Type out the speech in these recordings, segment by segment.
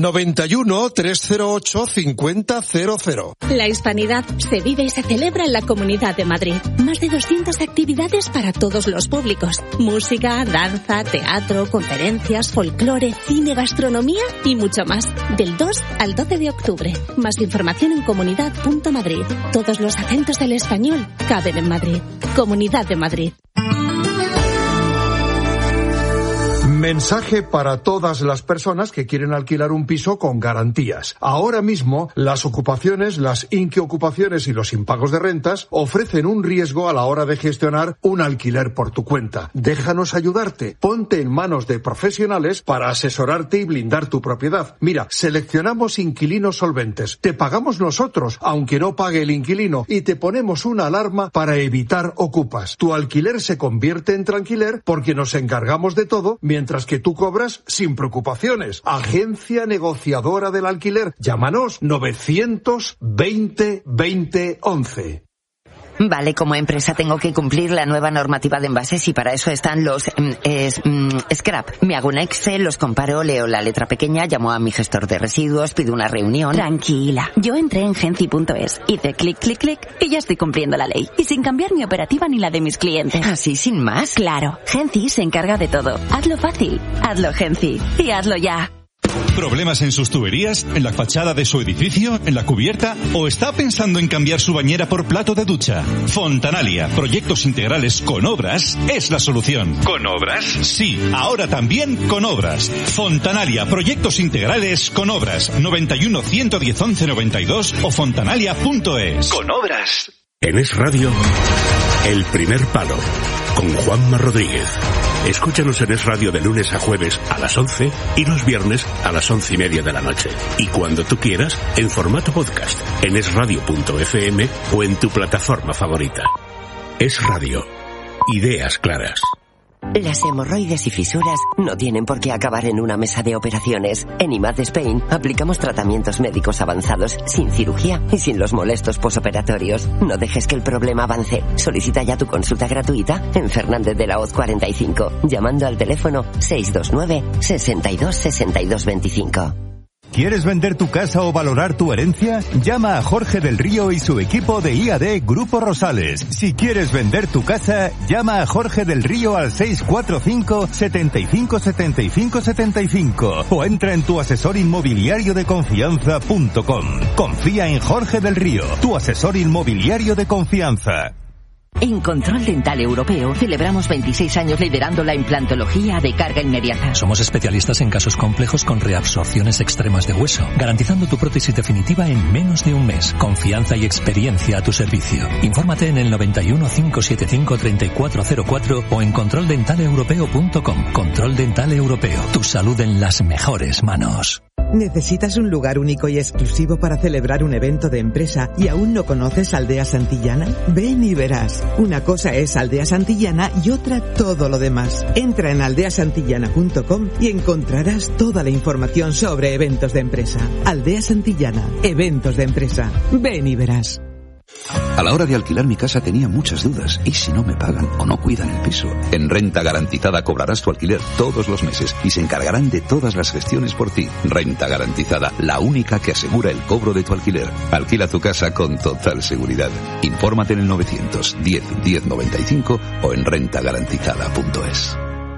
91 308 5000. La Hispanidad se vive y se celebra en la Comunidad de Madrid. Más de 200 actividades para todos los públicos. Música, danza, teatro, conferencias, folclore, cine, gastronomía y mucho más. Del 2 al 12 de octubre. Más información en comunidad.madrid. Todos los acentos del español caben en Madrid. Comunidad de Madrid. Mensaje para todas las personas que quieren alquilar un piso con garantías. Ahora mismo, las ocupaciones, las inquiocupaciones y los impagos de rentas ofrecen un riesgo a la hora de gestionar un alquiler por tu cuenta. Déjanos ayudarte. Ponte en manos de profesionales para asesorarte y blindar tu propiedad. Mira, seleccionamos inquilinos solventes. Te pagamos nosotros, aunque no pague el inquilino, y te ponemos una alarma para evitar ocupas. Tu alquiler se convierte en tranquiler porque nos encargamos de todo, mientras que tú cobras sin preocupaciones. Agencia negociadora del alquiler. Llámanos 920 20 11. Vale, como empresa tengo que cumplir la nueva normativa de envases y para eso están los scrap. Me hago un Excel, los comparo, leo la letra pequeña, llamo a mi gestor de residuos, pido una reunión. Tranquila, yo entré en Genci.es, hice clic, clic, clic y ya estoy cumpliendo la ley. Y sin cambiar mi operativa ni la de mis clientes. ¿Así sin más? Claro, Genci se encarga de todo. Hazlo fácil, hazlo Genci y hazlo ya. ¿Problemas en sus tuberías? ¿En la fachada de su edificio? ¿En la cubierta? ¿O está pensando en cambiar su bañera por plato de ducha? Fontanalia, proyectos integrales con obras, es la solución. ¿Con obras? Sí, ahora también con obras. Fontanalia, proyectos integrales con obras. 91 110 11 92 o fontanalia.es. Con obras. En Es Radio, El Primer Palo, con Juanma Rodríguez. Escúchanos en Es Radio de lunes a jueves a las 11 y los viernes a las 11:30 de la noche. Y cuando tú quieras, en formato podcast, en esradio.fm o en tu plataforma favorita. Es Radio. Ideas claras. Las hemorroides y fisuras no tienen por qué acabar en una mesa de operaciones. En IMAD Spain aplicamos tratamientos médicos avanzados, sin cirugía y sin los molestos posoperatorios. No dejes que el problema avance. Solicita ya tu consulta gratuita en Fernández de la Hoz 45, llamando al teléfono 629 62 62 25. ¿Quieres vender tu casa o valorar tu herencia? Llama a Jorge del Río y su equipo de IAD Grupo Rosales. Si quieres vender tu casa, llama a Jorge del Río al 645 75 75 75 o entra en tuasesorinmobiliariodeconfianza.com. Confía en Jorge del Río, tu asesor inmobiliario de confianza. En Control Dental Europeo celebramos 26 años liderando la implantología de carga inmediata. Somos especialistas en casos complejos con reabsorciones extremas de hueso, garantizando tu prótesis definitiva en menos de un mes. Confianza y experiencia a tu servicio. Infórmate en el 91 575 3404 o en controldentaleeuropeo.com. Control Dental Europeo. Tu salud en las mejores manos. ¿Necesitas un lugar único y exclusivo para celebrar un evento de empresa y aún no conoces Aldea Santillana? Ven y verás. Una cosa es Aldea Santillana y otra todo lo demás. Entra en aldeasantillana.com y encontrarás toda la información sobre eventos de empresa. Aldea Santillana, eventos de empresa. Ven y verás. A la hora de alquilar mi casa tenía muchas dudas. ¿Y si no me pagan o no cuidan el piso? En Renta Garantizada cobrarás tu alquiler todos los meses y se encargarán de todas las gestiones por ti. Renta Garantizada, la única que asegura el cobro de tu alquiler. Alquila tu casa con total seguridad. Infórmate en el 910 1095 o en rentagarantizada.es.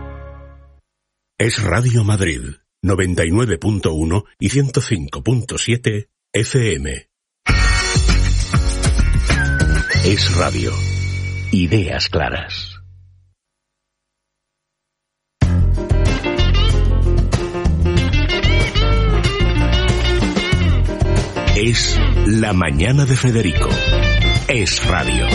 Es Radio Madrid, 99.1 y 105.7 FM. Es Radio. Ideas claras. Es La Mañana de Federico. Es Radio.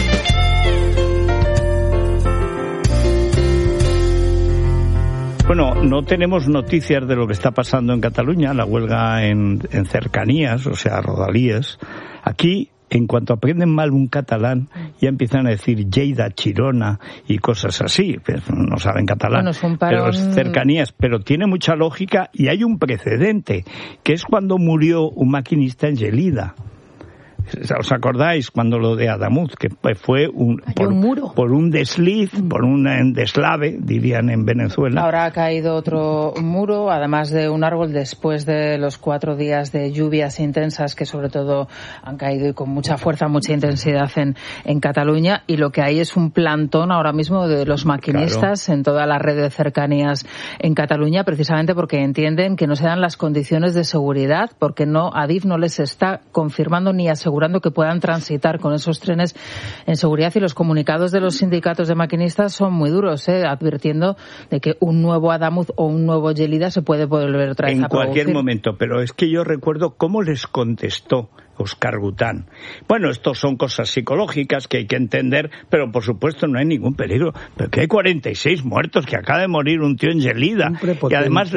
Bueno, no tenemos noticias de lo que está pasando en Cataluña, la huelga en cercanías, o sea, rodalías. Aquí, en cuanto aprenden mal un catalán, ya empiezan a decir Lleida, Chirona y cosas así. Pues no saben catalán, bueno, pero es cercanías. Pero tiene mucha lógica y hay un precedente, que es cuando murió un maquinista en Gelida. ¿Os acordáis cuando lo de Adamuz? Que fue un muro. Por un desliz, por un deslave, dirían en Venezuela. Ahora ha caído otro muro, además de un árbol, después de los 4 días de lluvias intensas que sobre todo han caído y con mucha fuerza, mucha intensidad en Cataluña, y lo que hay es un plantón ahora mismo de los maquinistas en toda la red de cercanías en Cataluña, precisamente porque entienden que no se dan las condiciones de seguridad, porque Adif no les está confirmando ni asegurando que puedan transitar con esos trenes en seguridad, y los comunicados de los sindicatos de maquinistas son muy duros, advirtiendo de que un nuevo Adamuz o un nuevo Gelida se puede volver otra vez a producir. En cualquier momento, pero es que yo recuerdo cómo les contestó Óscar Gután. Bueno, estos son cosas psicológicas que hay que entender, pero por supuesto no hay ningún peligro. Pero que hay 46 muertos, que acaba de morir un tío en Gelida. Y además,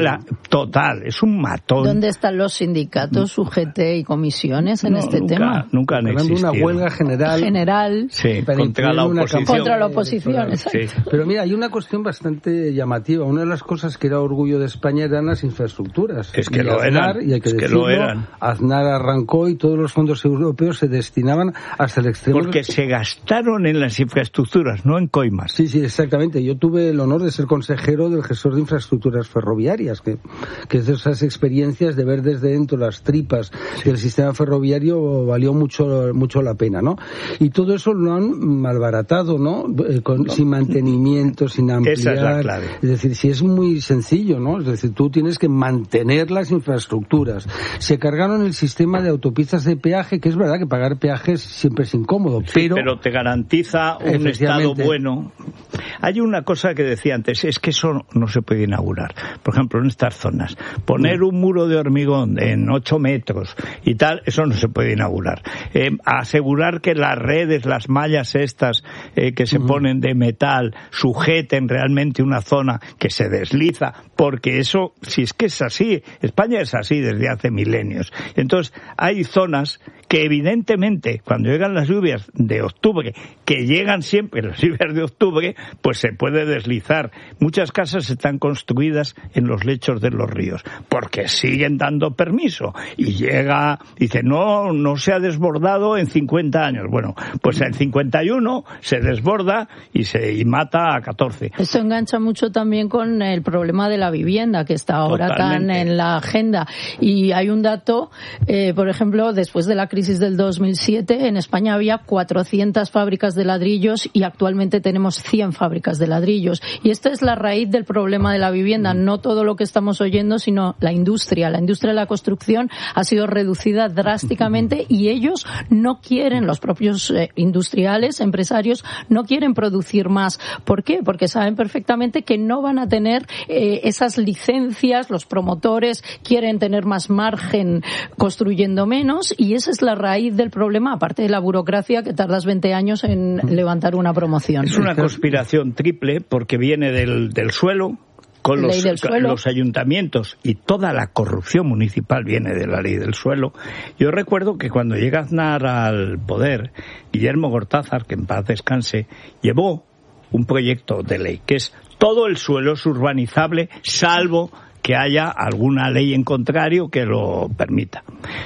es un matón. ¿Dónde están los sindicatos, UGT y comisiones en este tema? Nunca han existido. Una huelga general. Sí, contra la oposición. Contra la oposición, exacto. Sí. Pero mira, hay una cuestión bastante llamativa. Una de las cosas que era orgullo de España eran las infraestructuras. Es que lo eran. Y hay que decirlo, Aznar arrancó y todos los fondos europeos se destinaban hasta el extremo. Porque se gastaron en las infraestructuras, no en coimas. Sí, exactamente. Yo tuve el honor de ser consejero del gestor de infraestructuras ferroviarias, que es de esas experiencias de ver desde dentro las tripas del sistema ferroviario, valió mucho la pena, ¿no? Y todo eso lo han malbaratado, ¿no? Sin mantenimiento, sin ampliar. Esa es la clave. Es decir, si es muy sencillo, ¿no? Es decir, tú tienes que mantener las infraestructuras. Se cargaron el sistema de autopistas de peaje, que es verdad que pagar peajes siempre es incómodo, pero te garantiza un estado bueno. Hay una cosa que decía antes, es que eso no se puede inaugurar. Por ejemplo, en estas zonas, poner un muro de hormigón en 8 metros y tal, eso no se puede inaugurar. Asegurar que las redes, las mallas estas que se ponen de metal, sujeten realmente una zona que se desliza, porque eso, si es que es así, España es así desde hace milenios. Entonces, hay zonas que evidentemente cuando llegan las lluvias de octubre, que llegan siempre las lluvias de octubre, pues se puede deslizar. Muchas casas están construidas en los lechos de los ríos, porque siguen dando permiso. Y dice, no se ha desbordado en 50 años. Bueno, pues en 51 se desborda y mata a 14. Esto engancha mucho también con el problema de la vivienda, que está ahora tan en la agenda. Y hay un dato, por ejemplo, después de la crisis del 2007, en España había 400 fábricas de ladrillos y actualmente tenemos 100 fábricas de ladrillos. Y esta es la raíz del problema de la vivienda. No todo lo que estamos oyendo, sino la industria. La industria de la construcción ha sido reducida drásticamente y ellos no quieren, los propios industriales, empresarios, no quieren producir más. ¿Por qué? Porque saben perfectamente que no van a tener esas licencias, los promotores quieren tener más margen construyendo menos, y esa es la raíz del problema, aparte de la burocracia que tardas 20 años en levantar una promoción. Es una conspiración triple porque viene del suelo, con los ayuntamientos, y toda la corrupción municipal viene de la ley del suelo. Yo recuerdo que cuando llega Aznar al poder, Guillermo Gortázar, que en paz descanse, llevó un proyecto de ley que es todo el suelo es urbanizable, salvo que haya alguna ley en contrario que lo permita.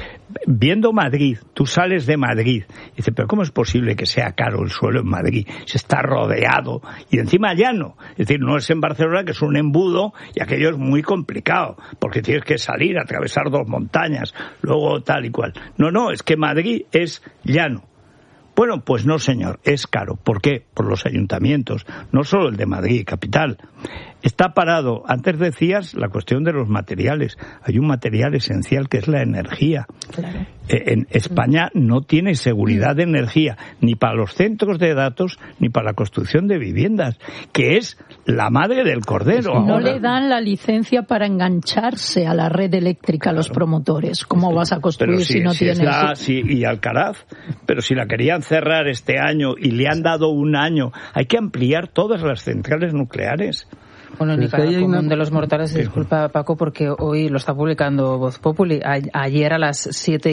Viendo Madrid, tú sales de Madrid y dices, pero ¿cómo es posible que sea caro el suelo en Madrid? Se está rodeado y encima llano. Es decir, no es en Barcelona, que es un embudo, y aquello es muy complicado, porque tienes que salir, atravesar 2 montañas, luego tal y cual. No, es que Madrid es llano. Bueno, pues no, señor, es caro. ¿Por qué? Por los ayuntamientos, no solo el de Madrid, capital. Está parado. Antes decías la cuestión de los materiales. Hay un material esencial que es la energía. Claro. En España no tiene seguridad de energía, ni para los centros de datos, ni para la construcción de viviendas, que es la madre del cordero. No ahora le dan la licencia para engancharse a la red eléctrica a los promotores. ¿Cómo vas a construir si no tienes? Y Alcaraz, pero si la querían cerrar este año y le han dado un año, hay que ampliar todas las centrales nucleares. Bueno, ni para el común de los mortales, disculpa Paco, porque hoy lo está publicando Voz Populi. Ayer a las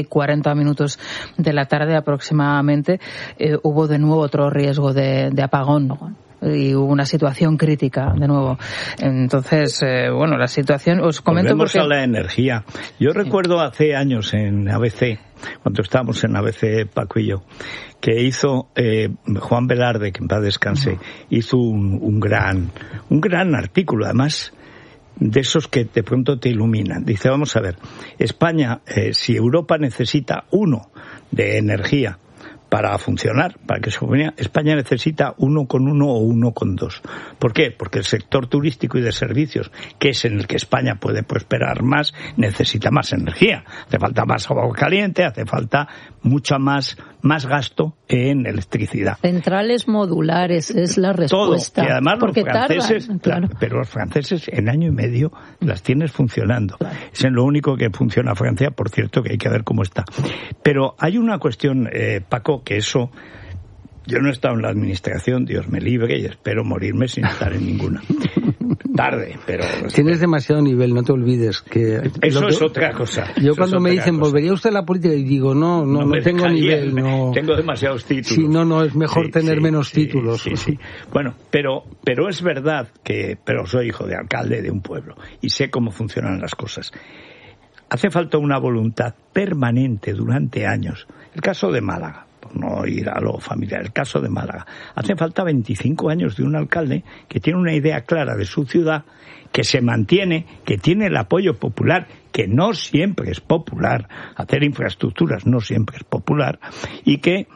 7:40 de la tarde aproximadamente hubo de nuevo otro riesgo de apagón y hubo una situación crítica de nuevo. Entonces, bueno, la situación, os comento. Volvemos a la energía. Yo recuerdo hace años en ABC, cuando estábamos en ABC, Paco y yo, que hizo Juan Velarde, que en paz descanse, hizo un gran artículo, además de esos que de pronto te iluminan. Dice, vamos a ver, España, si Europa necesita 1 de energía para funcionar, para que se funcione, España necesita 1,1 o 1,2. ¿Por qué? Porque el sector turístico y de servicios, que es en el que España puede prosperar más, necesita más energía. Hace falta más agua caliente, hace falta mucha más gasto en electricidad. Centrales modulares es la respuesta. Todo. Y además porque los franceses, tardan, claro. Pero los franceses en año y medio las tienes funcionando. Claro. Es en lo único que funciona Francia, por cierto, que hay que ver cómo está. Pero hay una cuestión, Paco, que eso, yo no he estado en la administración, Dios me libre, y espero morirme sin estar en ninguna. Tarde, pero... Tienes demasiado nivel, no te olvides que... Eso es otra cosa. Yo cuando me dicen, ¿volvería usted a la política? Y digo, no tengo nivel. No. Tengo demasiados títulos. Sí, no, es mejor tener menos títulos. Sí. Bueno, pero es verdad pero soy hijo de alcalde de un pueblo y sé cómo funcionan las cosas. Hace falta una voluntad permanente durante años. El caso de Málaga, por no ir a lo familiar, el caso de Málaga. Hace falta 25 años de un alcalde que tiene una idea clara de su ciudad, que se mantiene, que tiene el apoyo popular, que no siempre es popular, hacer infraestructuras no siempre es popular, y que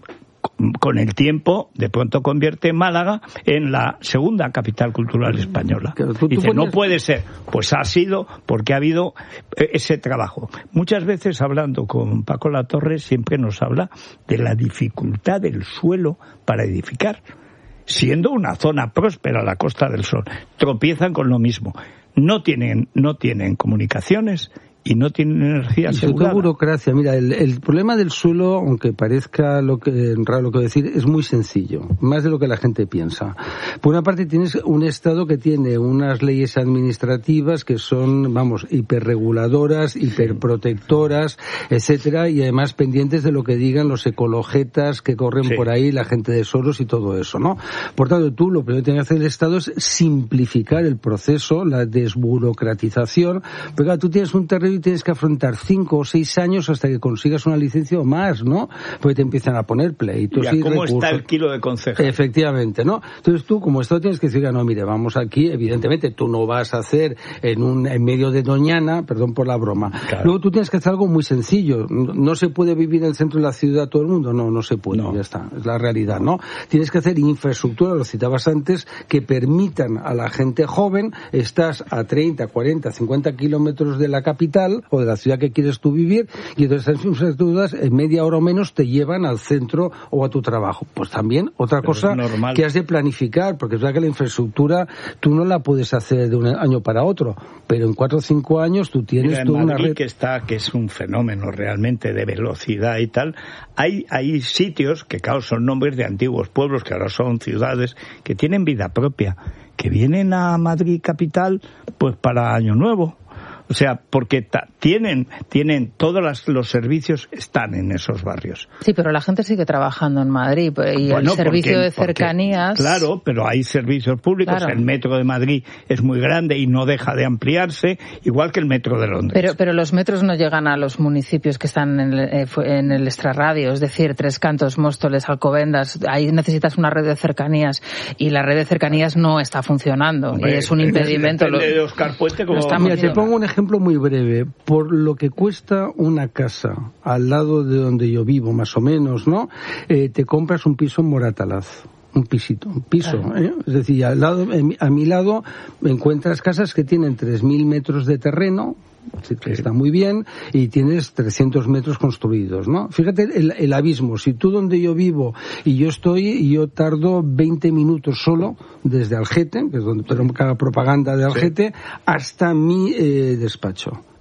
con el tiempo de pronto convierte Málaga en la segunda capital cultural española. Dice, no puede ser. Pues ha sido porque ha habido ese trabajo. Muchas veces, hablando con Paco Latorre, siempre nos habla de la dificultad del suelo para edificar. Siendo una zona próspera, la Costa del Sol, tropiezan con lo mismo. No tienen comunicaciones y no tienen energía asegurada. Y burocracia. Mira, el problema del suelo, aunque parezca raro lo que voy a decir, es muy sencillo, más de lo que la gente piensa. Por una parte tienes un Estado que tiene unas leyes administrativas que son, hiperreguladoras, hiperprotectoras, etcétera, y además pendientes de lo que digan los ecologetas que corren por ahí, la gente de Soros y todo eso, ¿no? Por tanto, tú lo primero que tiene que hacer el Estado es simplificar el proceso, la desburocratización, porque claro, tú tienes un terreno y tienes que afrontar 5 o 6 años hasta que consigas una licencia o más, ¿no? Porque te empiezan a poner pleitos y ¿cómo recursos. Está el kilo de concejal? Efectivamente, ¿no? Entonces tú, como Estado, tienes que decir, no, mire, vamos aquí, evidentemente tú no vas a hacer en medio de Doñana, perdón por la broma. Claro. Luego tú tienes que hacer algo muy sencillo. No se puede vivir en el centro de la ciudad todo el mundo, no se puede, ya está, es la realidad, ¿no? Tienes que hacer infraestructura, lo citabas antes, que permitan a la gente joven, estás a 30, 40, 50 kilómetros de la capital o de la ciudad que quieres tú vivir, y entonces esas infraestructuras en media hora o menos te llevan al centro o a tu trabajo. Pues también otra cosa que has de planificar, porque es verdad que la infraestructura tú no la puedes hacer de un año para otro, pero en 4 o 5 años tú tienes una red que es un fenómeno realmente de velocidad y tal. Hay sitios que claro son nombres de antiguos pueblos que ahora son ciudades que tienen vida propia, que vienen a Madrid capital pues para Año Nuevo. O sea, porque tienen todos los servicios están en esos barrios. Sí, pero la gente sigue trabajando en Madrid y el servicio de cercanías... Claro, pero hay servicios públicos. Claro. El metro de Madrid es muy grande y no deja de ampliarse, igual que el metro de Londres. Pero los metros no llegan a los municipios que están en el extrarradio, es decir, Tres Cantos, Móstoles, Alcobendas. Ahí necesitas una red de cercanías y la red de cercanías no está funcionando. Hombre, y es un impedimento. De Oscar Puente, como mira, te pongo un ejemplo muy breve. Por lo que cuesta una casa al lado de donde yo vivo, más o menos, ¿no? Te compras un piso en Moratalaz. Un piso, Es decir, a mi lado encuentras casas que tienen 3.000 metros de terreno, que está muy bien, y tienes 300 metros construidos, ¿no? Fíjate el abismo. Si tú donde yo vivo y yo tardo 20 minutos solo desde Algete, que es donde tengo cada propaganda de Algete, hasta mi despacho.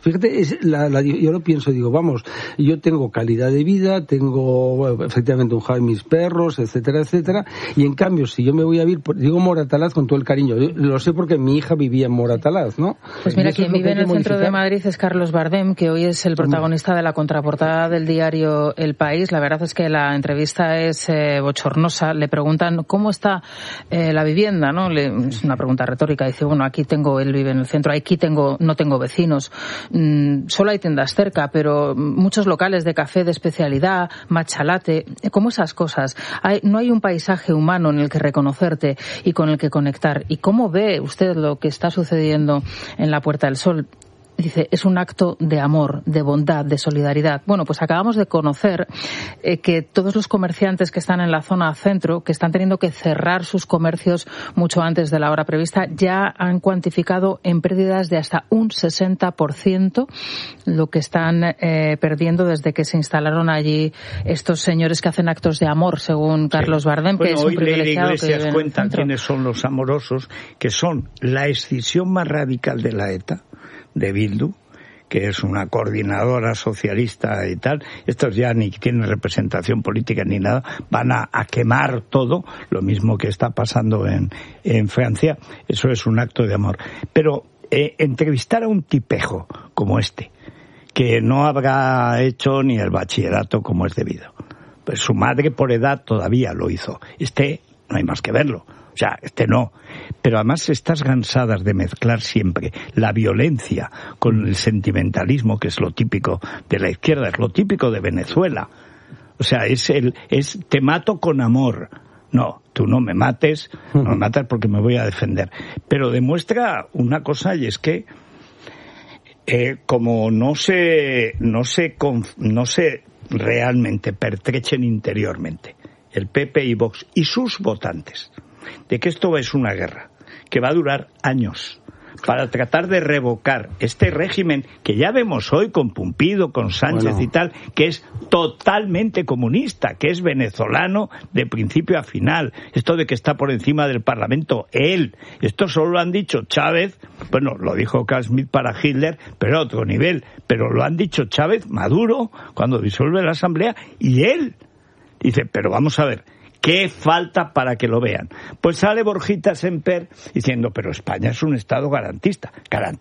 Fíjate, yo lo pienso, digo, vamos, yo tengo calidad de vida, tengo efectivamente mis perros, etcétera, etcétera, y en cambio, si yo me voy a vivir, digo Moratalaz con todo el cariño, yo lo sé porque mi hija vivía en Moratalaz, ¿no? Pues mira, quien vive en el centro de Madrid es Carlos Bardem, que hoy es el protagonista de la contraportada del diario El País. La verdad es que la entrevista es bochornosa. Le preguntan cómo está la vivienda, ¿no? Es una pregunta retórica. Dice, bueno, él vive en el centro, aquí no tengo vecinos. Solo hay tiendas cerca, pero muchos locales de café de especialidad, matcha latte, como esas cosas. No hay un paisaje humano en el que reconocerte y con el que conectar. ¿Y cómo ve usted lo que está sucediendo en la Puerta del Sol? Dice, es un acto de amor, de bondad, de solidaridad. Bueno, pues acabamos de conocer que todos los comerciantes que están en la zona centro, que están teniendo que cerrar sus comercios mucho antes de la hora prevista, ya han cuantificado en pérdidas de hasta un 60% lo que están perdiendo desde que se instalaron allí estos señores que hacen actos de amor, según Carlos Bardem, que es un privilegiado. Hoy Iglesias cuenta quiénes son los amorosos, que son la escisión más radical de la ETA, de Bildu, que es una coordinadora socialista y tal. Estos ya ni tienen representación política ni nada, van a quemar todo, lo mismo que está pasando en Francia. Eso es un acto de amor. Pero entrevistar a un tipejo como este, que no habrá hecho ni el bachillerato como es debido, pues su madre por edad todavía lo hizo, no hay más que verlo. O sea, no. Pero además estás cansadas de mezclar siempre la violencia con el sentimentalismo, que es lo típico de la izquierda, es lo típico de Venezuela. O sea, te mato con amor. No, tú no me mates, no me matas porque me voy a defender. Pero demuestra una cosa, y es que como no se realmente pertrechen interiormente el PP y Vox y sus votantes de que esto es una guerra que va a durar años para tratar de revocar este régimen que ya vemos hoy con Pumpido, con Sánchez y tal, que es totalmente comunista, que es venezolano de principio a final. Esto de que está por encima del Parlamento, esto solo lo han dicho Chávez, bueno, lo dijo Carl Schmitt para Hitler, pero a otro nivel, pero lo han dicho Chávez, Maduro, cuando disuelve la Asamblea, y él dice, pero vamos a ver, ¿qué falta para que lo vean? Pues sale Borjita Semper diciendo, pero España es un Estado garantista,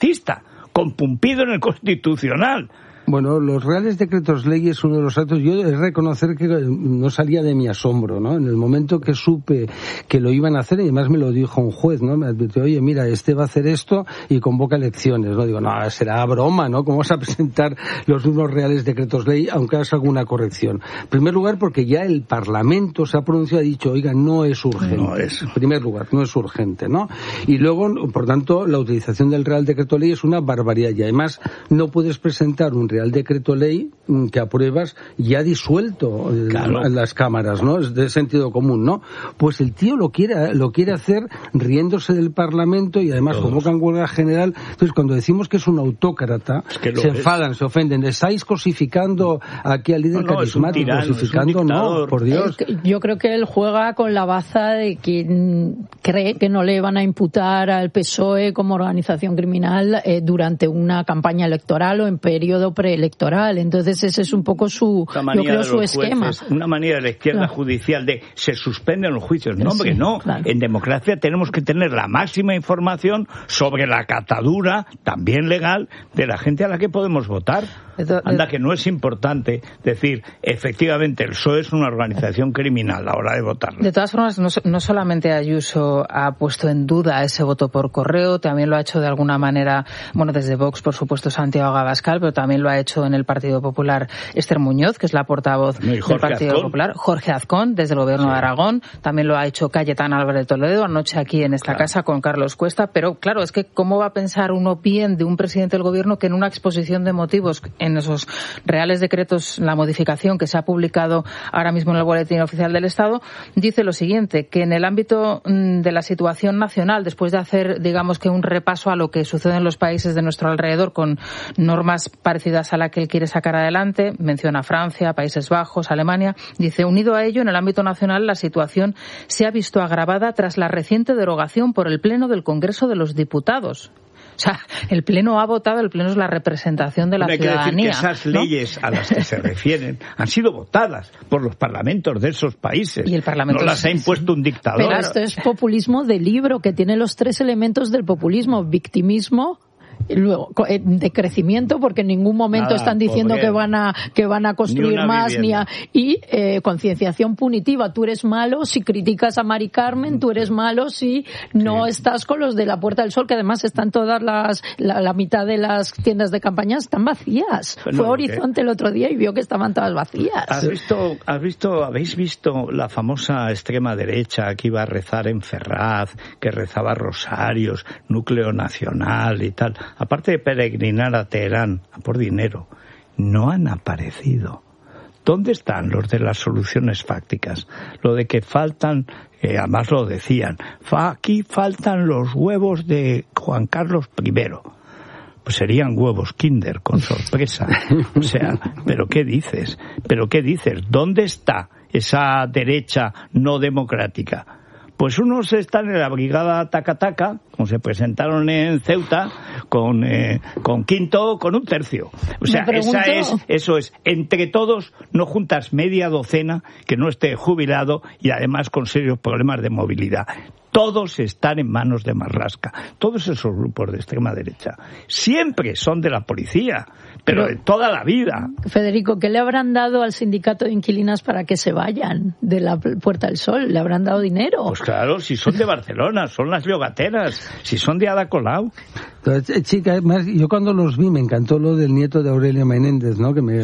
con Pumpido en el Constitucional. Bueno, los reales decretos ley es uno de los actos. Yo he de reconocer que no salía de mi asombro, ¿no? En el momento que supe que lo iban a hacer, y además me lo dijo un juez, ¿no? Me advirtió, oye, mira, va a hacer esto y convoca elecciones, ¿no? Digo, no, será broma, ¿no? ¿Cómo vas a presentar los unos reales decretos ley aunque hagas alguna corrección? En primer lugar, porque ya el Parlamento se ha pronunciado y ha dicho, oiga, no es urgente. No es. En primer lugar, no es urgente, ¿no? Y luego, por tanto, la utilización del real decreto ley es una barbaridad. Y además, no puedes presentar un real decreto ley que apruebas ya disuelto en las cámaras, ¿no? Es de sentido común, ¿no? Pues el tío lo quiere hacer riéndose del Parlamento y además convocan huelga general. Entonces, cuando decimos que es un autócrata, se enfadan, se ofenden. ¿Estáis cosificando aquí al líder carismático? Cosificando, no, por Dios. Yo creo que él juega con la baza de quien cree que no le van a imputar al PSOE como organización criminal durante una campaña electoral o en periodo preelectoral. Entonces ese es un poco su esquema. Una manera de la izquierda judicial de se suspenden los juicios. No, hombre, no. Claro. En democracia tenemos que tener la máxima información sobre la catadura, también legal, de la gente a la que podemos votar. Anda, que no es importante decir, efectivamente, el PSOE es una organización criminal a la hora de votar. De todas formas, no solamente Ayuso ha puesto en duda ese voto por correo, también lo ha hecho de alguna manera, bueno, desde Vox, por supuesto, Santiago Abascal, pero también lo ha hecho en el Partido Popular Esther Muñoz, que es la portavoz del Partido Popular, Jorge Azcón, desde el Gobierno de Aragón, también lo ha hecho Cayetana Álvarez Toledo, anoche aquí en esta casa con Carlos Cuesta, pero claro, es que ¿cómo va a pensar uno bien de un presidente del Gobierno que en una exposición de motivos, en esos reales decretos, la modificación que se ha publicado ahora mismo en el Boletín Oficial del Estado, dice lo siguiente, que en el ámbito de la situación nacional, después de hacer, digamos que un repaso a lo que sucede en los países de nuestro alrededor con normas parecidas a la que él quiere sacar adelante, menciona Francia, Países Bajos, Alemania, dice, unido a ello, en el ámbito nacional la situación se ha visto agravada tras la reciente derogación por el Pleno del Congreso de los Diputados. O sea, el Pleno ha votado, el Pleno es la representación de la ciudadanía. Que esas leyes a las que se refieren han sido votadas por los parlamentos de esos países. Y el Parlamento no las ha impuesto un dictador. Pero esto es populismo de libro, que tiene los 3 elementos del populismo: victimismo, luego de crecimiento, porque en ningún momento están diciendo que van a construir más, y concienciación punitiva. Tú eres malo si criticas a Mari Carmen, tú eres malo si no estás con los de la Puerta del Sol, que además están todas la mitad de las tiendas de campaña están vacías. Fue Horizonte el otro día y vio que estaban todas vacías. ¿Habéis visto la famosa extrema derecha que iba a rezar en Ferraz, que rezaba rosarios, núcleo nacional y tal? Aparte de peregrinar a Teherán por dinero, no han aparecido. ¿Dónde están los de las soluciones fácticas? Lo de que faltan, además lo decían, aquí faltan los huevos de Juan Carlos I. Pues serían huevos Kinder, con sorpresa. O sea, ¿pero qué dices? ¿Dónde está esa derecha no democrática? Pues unos están en la brigada Taca-Taca, como se presentaron en Ceuta, con quinto, con un tercio. O sea, eso es, entre todos no juntas media docena que no esté jubilado y además con serios problemas de movilidad. Todos están en manos de Marlaska. Todos esos grupos de extrema derecha siempre son de la policía, pero de toda la vida. Federico, ¿qué le habrán dado al sindicato de inquilinas para que se vayan de la Puerta del Sol? ¿Le habrán dado dinero? Pues claro, si son de Barcelona, son las Llogateras, si son de Ada Colau. Entonces, chica, además, yo cuando los vi me encantó lo del nieto de Aurelio Menéndez, ¿no? Que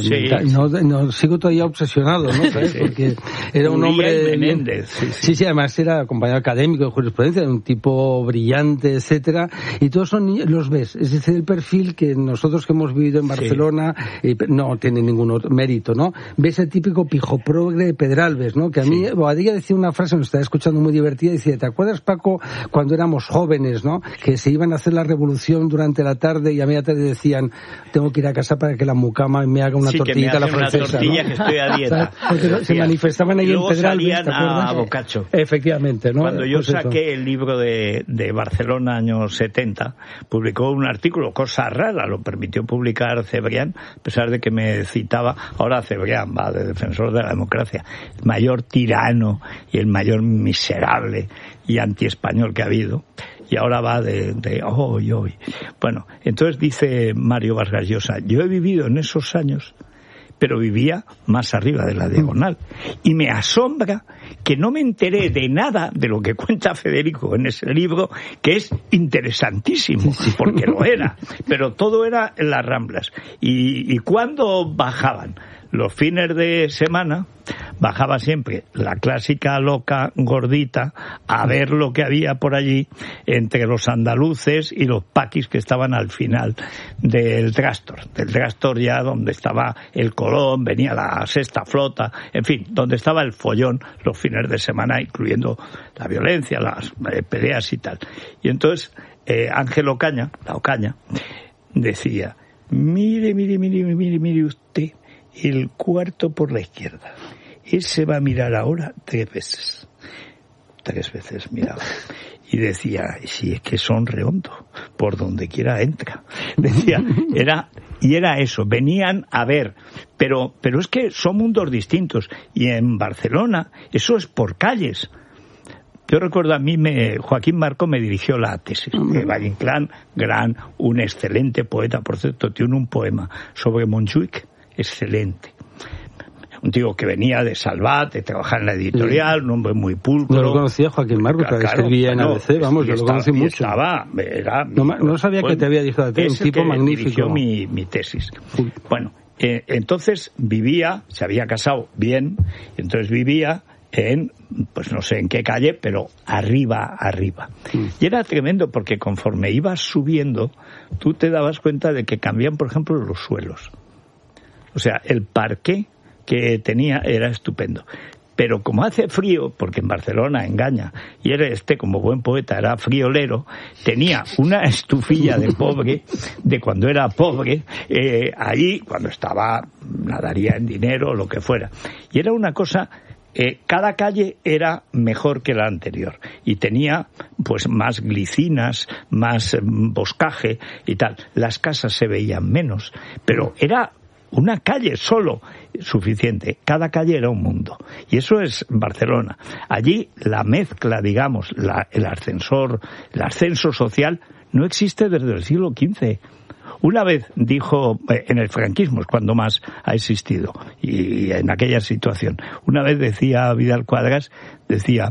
no sigo todavía obsesionado, ¿no? ¿Sabes? Porque era un hombre Menéndez, sí, además era compañero académico de jurisprudencia, un tipo brillante, etcétera, y todos son niños, los ves, es decir, el perfil que nosotros que hemos vivido en Barcelona no tiene ningún otro mérito, ¿no? Ves el típico pijo progre de Pedralbes, ¿no? Que a mí Boadilla decía una frase, nos estaba escuchando muy divertida, decía, ¿te acuerdas, Paco, cuando éramos jóvenes, ¿no? Que se iban a hacer la revolución durante la tarde y a media tarde decían, tengo que ir a casa para que la mucama me haga una tortillita a la francesa, una tortilla, ¿no? Que estoy a dieta. Porque se manifestaban ahí en Pedralbes, ¿te acuerdas? A Boccaccio. Efectivamente, ¿no? Cuando yo saqué el libro de Barcelona, años 70, publicó un artículo, cosa rara, lo permitió publicar Cebrián, a pesar de que me citaba, ahora Cebrián va de defensor de la democracia, el mayor tirano y el mayor miserable y antiespañol que ha habido, y ahora va de hoy. Bueno, entonces dice Mario Vargas Llosa, yo he vivido en esos años, pero vivía más arriba de la diagonal. Y me asombra que no me enteré de nada de lo que cuenta Federico en ese libro, que es interesantísimo, porque lo era. Pero todo era en las Ramblas. Y cuando bajaban los fines de semana, bajaba siempre la clásica loca gordita a ver lo que había por allí entre los andaluces y los paquis que estaban al final del Trastor ya donde estaba el Colón, venía la Sexta Flota, en fin, donde estaba el follón los fines de semana, incluyendo la violencia, las peleas y tal. Y entonces Ángel Ocaña, la Ocaña, decía, mire usted el cuarto por la izquierda. Él se va a mirar ahora 3 veces. 3 veces miraba. Y decía, si es que son redondo, por donde quiera entra. Decía, era eso, venían a ver. Pero es que son mundos distintos. Y en Barcelona, eso es por calles. Yo recuerdo Joaquín Marco me dirigió la tesis, que Valle Inclán, un excelente poeta, por cierto, tiene un poema sobre Montjuic, excelente. Un tío que venía de Salvat, de trabajar en la editorial, un hombre muy pulcro. No lo conocía Joaquín Marco, que escribía en ABC, vamos, yo lo conocí mucho. No sabía que te había dicho un tipo magnífico. Dirigió mi tesis. Bueno, entonces se había casado bien, entonces vivía en, pues no sé en qué calle, pero arriba. Y era tremendo porque conforme ibas subiendo, tú te dabas cuenta de que cambiaban, por ejemplo, los suelos. O sea, el parqué que tenía era estupendo. Pero como hace frío, porque en Barcelona engaña, y como buen poeta era friolero, tenía una estufilla de pobre, de cuando era pobre, allí, cuando estaba, nadaría en dinero o lo que fuera. Y era una cosa cada calle era mejor que la anterior y tenía pues más glicinas, más boscaje y tal. Las casas se veían menos, pero era una calle solo suficiente. Cada calle era un mundo. Y eso es Barcelona. Allí la mezcla, digamos, el ascenso social no existe desde el siglo XV. Una vez dijo, en el franquismo es cuando más ha existido, y en aquella situación, una vez decía Vidal Quadras, decía,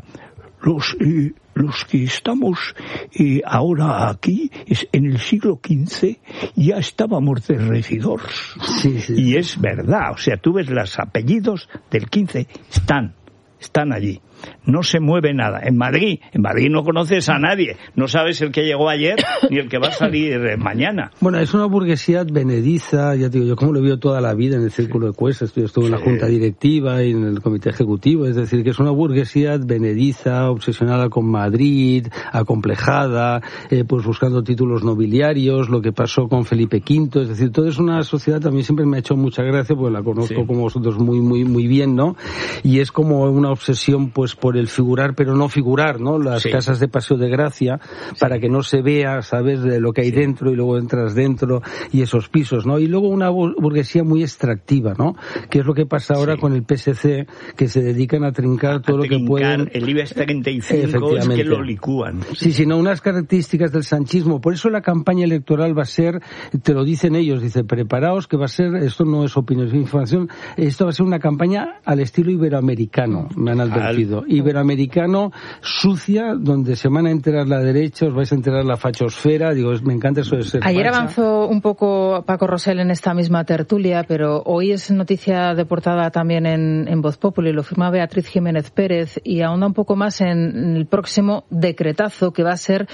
los que estamos ahora aquí, en el siglo XV, ya estábamos de regidores. Sí. Y es verdad, o sea, tú ves los apellidos del XV, están allí. No se mueve nada. En Madrid no conoces a nadie. No sabes el que llegó ayer ni el que va a salir mañana. Bueno, es una burguesía advenediza, ya te digo, yo como lo veo toda la vida en el Círculo de Cuestas, yo estuve en la Junta Directiva y en el Comité Ejecutivo, es decir, que es una burguesía advenediza, obsesionada con Madrid, acomplejada, pues buscando títulos nobiliarios, lo que pasó con Felipe V, es decir, todo es una sociedad, también siempre me ha hecho mucha gracia, porque la conozco como vosotros muy bien, ¿no? Y es como una obsesión, pues, por el figurar pero no figurar, ¿no? Las casas de Paseo de Gracia, para que no se vea, ¿sabes?, de lo que hay dentro, y luego entras dentro, y esos pisos, ¿no? Y luego una burguesía muy extractiva, ¿no? Que es lo que pasa ahora con el PSC, que se dedican a trincar todo lo que pueden. El IBEX 35 es que lo licúan. Sí, no, unas características del sanchismo. Por eso la campaña electoral va a ser, te lo dicen ellos, dice, preparaos que va a ser, esto no es opinión, es información, esto va a ser una campaña al estilo iberoamericano, me han advertido. Iberoamericano, sucia, donde se van a enterar la derecha, os vais a enterar la fachosfera, digo, me encanta eso de ser Ayer facha. avanzó un poco Paco Rosell en esta misma tertulia, pero hoy es noticia de portada también en Voz Populi, lo firma Beatriz Jiménez Pérez, y ahonda un poco más en el próximo decretazo que va a ser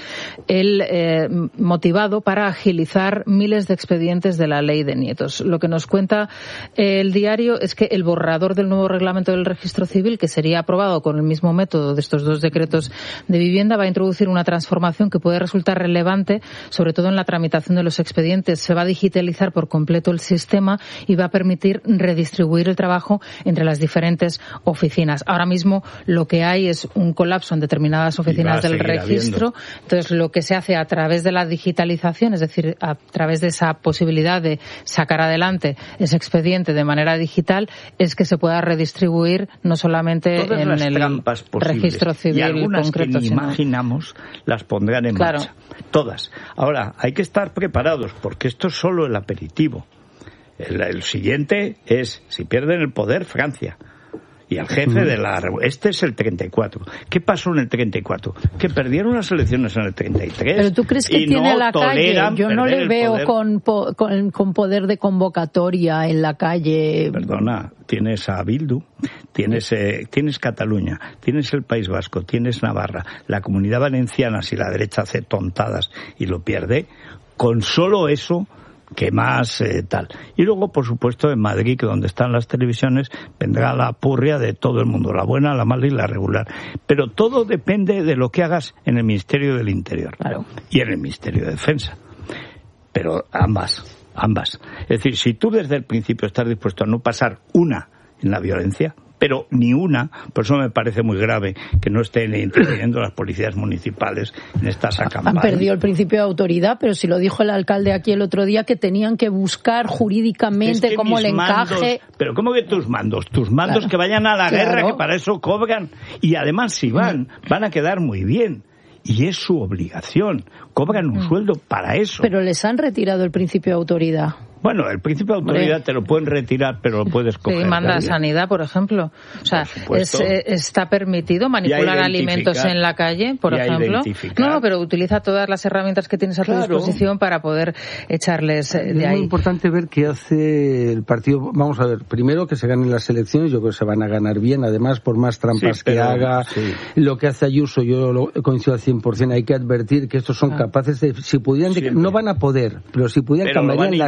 el motivado para agilizar miles de expedientes de la ley de nietos. Lo que nos cuenta el diario es que el borrador del nuevo reglamento del registro civil, que sería aprobado con el mismo método de estos dos decretos de vivienda, va a introducir una transformación que puede resultar relevante, sobre todo en la tramitación de los expedientes. Se va a digitalizar por completo el sistema y va a permitir redistribuir el trabajo entre las diferentes oficinas. Ahora mismo lo que hay es un colapso en determinadas oficinas del registro. Entonces, lo que se hace a través de la digitalización, es decir, a través de esa posibilidad de sacar adelante ese expediente de manera digital, es que se pueda redistribuir no solamente todas en las el trampas posibles, registro civil y algunas concreto, que ni imaginamos las pondrán en marcha. Todas. Ahora, hay que estar preparados, porque esto es solo el aperitivo. El siguiente es, si pierden el poder, Francia. Y el jefe de la... Este es el 34. ¿Qué pasó en el 34? Que perdieron las elecciones en el 33. Pero tú crees que tiene no la calle. Yo no le veo con poder de convocatoria en la calle. Perdona, tienes a Bildu, tienes Cataluña, tienes el País Vasco, tienes Navarra, la Comunidad Valenciana, si la derecha hace tontadas y lo pierde, con solo eso... que más tal. Y luego, por supuesto, en Madrid, que donde están las televisiones, vendrá la purria de todo el mundo, la buena, la mala y la regular. Pero todo depende de lo que hagas en el Ministerio del Interior y en el Ministerio de Defensa. Pero ambas. Es decir, si tú desde el principio estás dispuesto a no pasar una en la violencia, pero ni una, por eso me parece muy grave que no estén interviniendo las policías municipales en estas acampadas. Han perdido el principio de autoridad, pero si lo dijo el alcalde aquí el otro día, que tenían que buscar jurídicamente cómo el encaje... Pero ¿cómo que tus mandos? Tus mandos que vayan a la guerra, que para eso cobran, y además si van a quedar muy bien. Y es su obligación, cobran un sueldo para eso. Pero les han retirado el principio de autoridad. Bueno, el principio de autoridad te lo pueden retirar, pero lo puedes coger. Sí, manda sanidad, por ejemplo. O sea, está permitido manipular alimentos en la calle, por ejemplo. No, pero utiliza todas las herramientas que tienes a tu disposición para poder echarles de ahí. Es muy importante ver qué hace el partido. Vamos a ver, primero que se ganen las elecciones, yo creo que se van a ganar bien, además, por más trampas que haga. Lo que hace Ayuso, yo lo coincido al 100%, hay que advertir que estos son capaces de, si pudieran, no van a poder, pero si pudieran cambiarían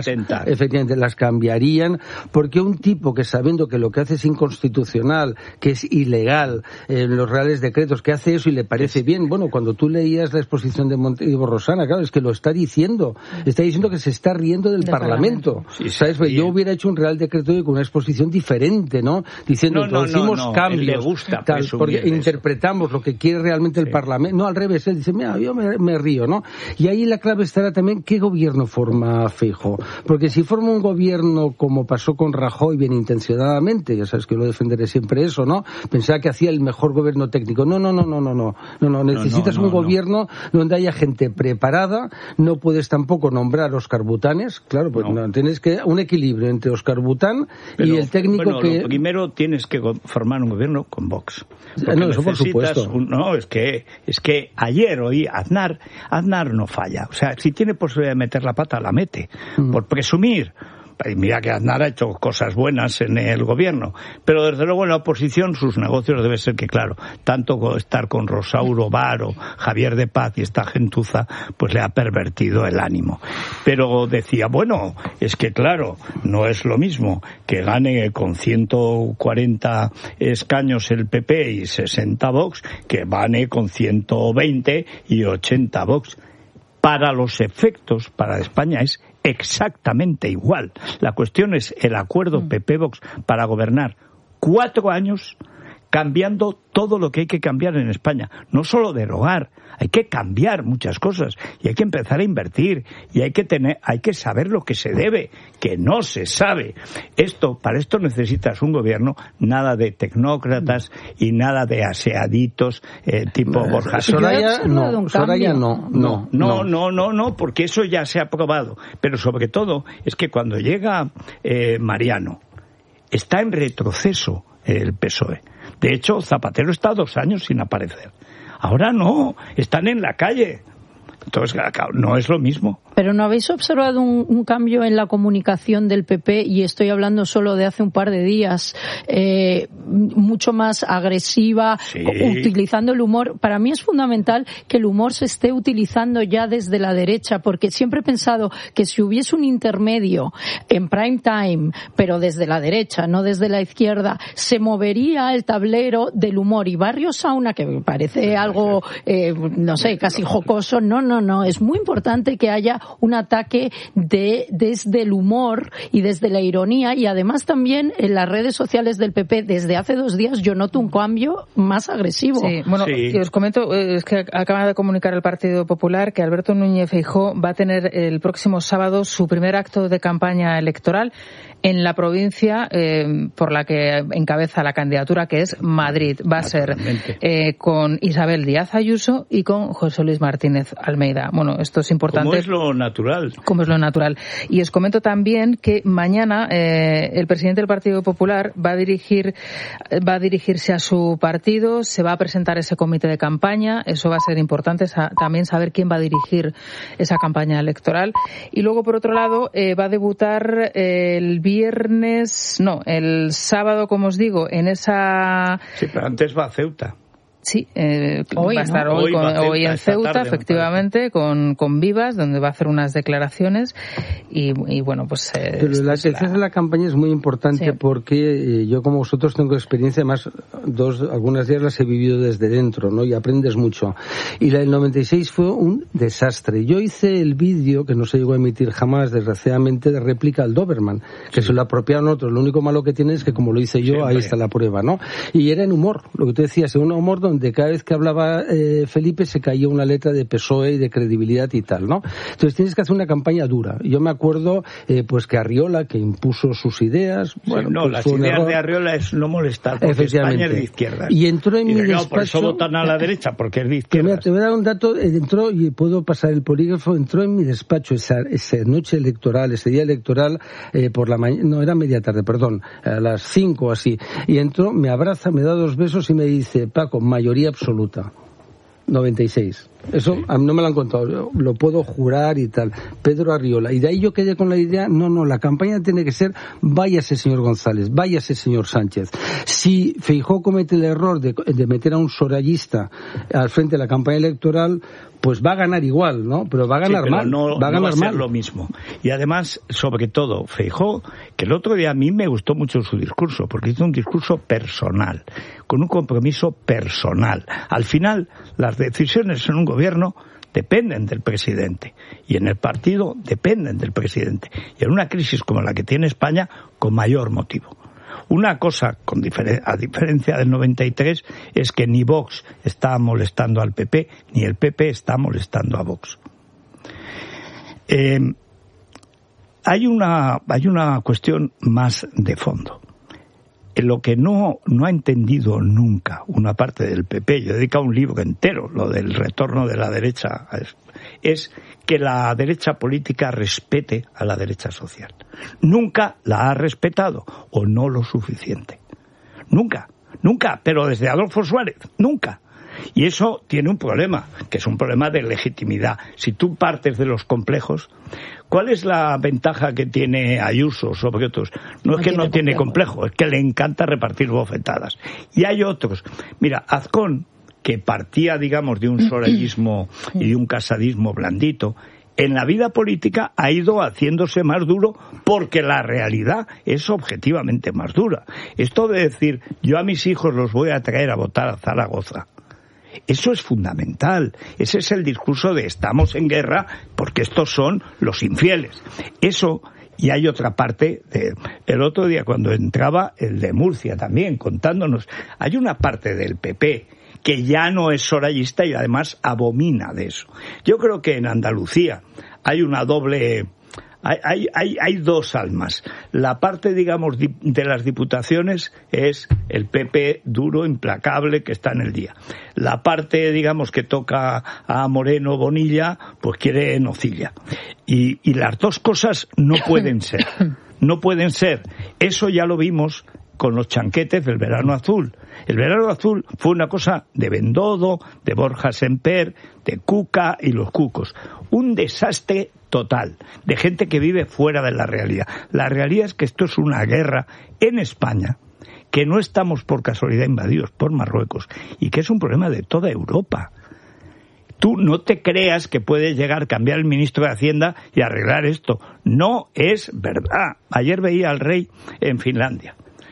efectivamente, las cambiarían, porque un tipo que sabiendo que lo que hace es inconstitucional, que es ilegal, los reales decretos, que hace eso y le parece bien, bueno, cuando tú leías la exposición de Montevideo Rosana, claro, es que lo está diciendo que se está riendo del Parlamento. Sí, ¿sabes? Pues yo hubiera hecho un real decreto con una exposición diferente, ¿no? Diciendo, introducimos cambios, le gusta tal, porque interpretamos lo que quiere realmente el Parlamento. No, al revés, él dice, mira, yo me río, ¿no? Y ahí la clave estará también qué gobierno forma Feijóo. Porque si forma un gobierno como pasó con Rajoy, bien intencionadamente, ya sabes que yo lo defenderé siempre eso, ¿no? Pensaba que hacía el mejor gobierno técnico. No. Necesitas un gobierno donde haya gente preparada, no puedes tampoco nombrar Óscar Butanes, claro, pues no, tienes que un equilibrio entre Óscar Bután y el técnico lo primero tienes que formar un gobierno con Vox. No, eso por supuesto. Es que ayer oí Aznar no falla. O sea, si tiene posibilidad de meter la pata, la mete. Por presumir. Mira que Aznar ha hecho cosas buenas en el gobierno, pero desde luego en la oposición sus negocios debe ser que, claro, tanto estar con Rosauro Varo, Javier de Paz y esta gentuza, pues le ha pervertido el ánimo. Pero decía, bueno, es que claro, no es lo mismo que gane con 140 escaños el PP y 60 Vox, que gane con 120 y 80 Vox. Para los efectos, para España es exactamente igual. La cuestión es el acuerdo PP-Vox para gobernar 4 años cambiando todo lo que hay que cambiar en España. No solo derogar, hay que cambiar muchas cosas y hay que empezar a invertir y hay que saber lo que se debe, que no se sabe. Para esto necesitas un gobierno, nada de tecnócratas y nada de aseaditos tipo Borja. Soraya no, porque eso ya se ha aprobado. Pero sobre todo es que cuando llega Mariano, está en retroceso el PSOE. De hecho, Zapatero está 2 años sin aparecer. Ahora no, están en la calle. Entonces, no es lo mismo. Pero ¿no habéis observado un cambio en la comunicación del PP? Y estoy hablando solo de hace un par de días. Mucho más agresiva, utilizando el humor. Para mí es fundamental que el humor se esté utilizando ya desde la derecha, porque siempre he pensado que si hubiese un intermedio en prime time, pero desde la derecha, no desde la izquierda, se movería el tablero del humor. Y Barrio Sauna, que me parece algo, casi jocoso, no, es muy importante que haya un ataque desde el humor y desde la ironía, y además también en las redes sociales del PP desde hace 2 días yo noto un cambio más agresivo. Y os comento, es que acaba de comunicar el Partido Popular que Alberto Núñez Feijóo va a tener el próximo sábado su primer acto de campaña electoral en la provincia por la que encabeza la candidatura, que es Madrid. Va a ser con Isabel Díaz Ayuso y con José Luis Martínez Almeida. Bueno, esto es importante. ¿Cómo es lo natural? Como es lo natural. Y os comento también que mañana el presidente del Partido Popular va a dirigirse a su partido, se va a presentar ese comité de campaña. Eso va a ser importante, también saber quién va a dirigir esa campaña electoral. Y luego, por otro lado, va a debutar el sábado, como os digo, en esa... Sí, pero antes va a Ceuta. Sí, va a estar hoy en Ceuta, tarde, efectivamente, con Vivas, donde va a hacer unas declaraciones y bueno, pues... Pero la atención de la campaña es muy importante porque yo, como vosotros, tengo experiencia, además, algunas días las he vivido desde dentro, ¿no? Y aprendes mucho. Y la del 96 fue un desastre. Yo hice el vídeo, que no se llegó a emitir jamás, desgraciadamente, de réplica al Doberman, que se lo apropiaron otros. Lo único malo que tiene es que, como lo hice yo, ahí está la prueba, ¿no? Y era en humor, lo que tú decías, en un humor donde cada vez que hablaba Felipe se caía una letra de PSOE y de credibilidad y tal, ¿no? Entonces tienes que hacer una campaña dura. Yo me acuerdo pues que Arriola, que impuso sus ideas... las ideas de Arriola es no molestar, porque España es de izquierda. Y entró en mi despacho... por eso votan a la derecha, porque es de izquierda. Te voy a dar un dato, entró, y puedo pasar el polígrafo, entró en mi despacho esa noche electoral, ese día electoral, por la mañana, no, era media tarde, perdón, a las 5 o así, y entró, me abraza, me da 2 besos y me dice, Paco, mayoría absoluta. 96. Eso a mí no me lo han contado, lo puedo jurar y tal. Pedro Arriola. Y de ahí yo quedé con la idea, no, la campaña tiene que ser váyase señor González, váyase señor Sánchez. Si Feijóo comete el error de meter a un sorayista al frente de la campaña electoral, pues va a ganar igual, ¿no? Pero va a ganar mal. No va a ser lo mismo. Y además, sobre todo, Feijóo, que el otro día a mí me gustó mucho su discurso, porque hizo un discurso personal, con un compromiso personal. Al final, las decisiones en un gobierno dependen del presidente, y en el partido dependen del presidente. Y en una crisis como la que tiene España, con mayor motivo. Una cosa, a diferencia del 93, es que ni Vox está molestando al PP, ni el PP está molestando a Vox. Hay una cuestión más de fondo. En lo que no ha entendido nunca una parte del PP, yo he dedicado un libro entero, lo del retorno de la derecha, es que la derecha política respete a la derecha social. Nunca la ha respetado, o no lo suficiente. Nunca, pero desde Adolfo Suárez, nunca. Y eso tiene un problema, que es un problema de legitimidad. Si tú partes de los complejos, ¿cuál es la ventaja que tiene Ayuso sobre otros? No es que no tiene complejo, es que le encanta repartir bofetadas. Y hay otros. Mira, Azcón, que partía, digamos, de un sorayismo y de un casadismo blandito, en la vida política ha ido haciéndose más duro porque la realidad es objetivamente más dura. Esto de decir, yo a mis hijos los voy a traer a votar a Zaragoza, eso es fundamental. Ese es el discurso de estamos en guerra porque estos son los infieles. Eso, y hay otra parte, el otro día cuando entraba el de Murcia también contándonos, hay una parte del PP que ya no es sorayista y además abomina de eso. Yo creo que en Andalucía hay una doble... Hay dos almas. La parte, digamos, de las diputaciones es el PP duro, implacable, que está en el día. La parte, digamos, que toca a Moreno Bonilla, pues quiere nocilla. Y las dos cosas no pueden ser. No pueden ser. Eso ya lo vimos con los chanquetes del verano azul. El verano azul fue una cosa de Bendodo, de Borja Semper, de Cuca y los cucos. Un desastre total, de gente que vive fuera de la realidad. La realidad es que esto es una guerra en España, que no estamos por casualidad invadidos por Marruecos, y que es un problema de toda Europa. Tú no te creas que puede llegar a cambiar el ministro de Hacienda y arreglar esto. No es verdad. Ayer veía al rey en Finlandia,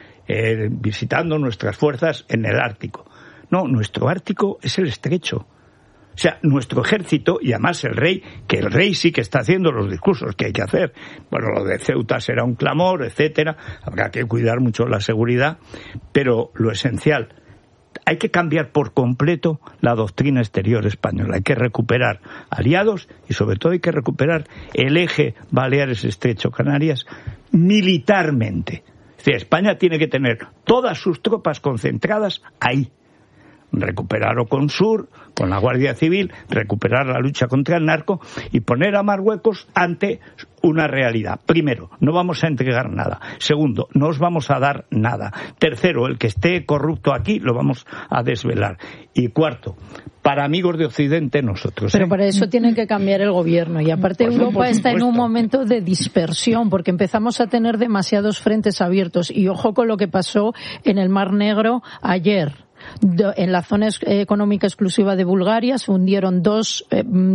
visitando nuestras fuerzas en el Ártico. No, nuestro Ártico es el estrecho. O sea, nuestro ejército, y además el rey, que el rey sí que está haciendo los discursos que hay que hacer. Bueno, lo de Ceuta será un clamor, etcétera. Habrá que cuidar mucho la seguridad. Pero lo esencial, hay que cambiar por completo la doctrina exterior española. Hay que recuperar aliados y sobre todo hay que recuperar el eje Baleares-Estrecho-Canarias militarmente. Es decir, España tiene que tener todas sus tropas concentradas ahí. Recuperar Oconsur con la Guardia Civil, recuperar la lucha contra el narco y poner a Marruecos ante una realidad. Primero, no vamos a entregar nada. Segundo, no os vamos a dar nada. Tercero, el que esté corrupto aquí lo vamos a desvelar. Y cuarto, para amigos de Occidente nosotros. Pero para eso tiene que cambiar el gobierno. Y aparte Europa está en un momento de dispersión porque empezamos a tener demasiados frentes abiertos. Y ojo con lo que pasó en el Mar Negro ayer. En la zona económica exclusiva de Bulgaria se hundieron dos